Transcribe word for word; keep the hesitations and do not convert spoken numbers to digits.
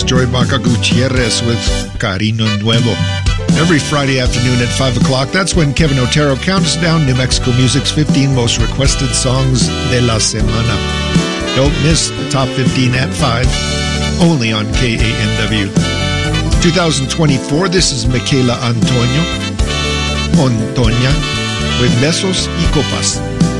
is Joy Baca Gutierrez with Carino Nuevo. Every Friday afternoon at five o'clock, that's when Kevin Otero counts down New Mexico Music's fifteen most requested songs de la semana. Don't miss the top fifteen at five, only on K A N W. twenty twenty-four, this is Michaela Antonio, Montoña, with Besos y Copas.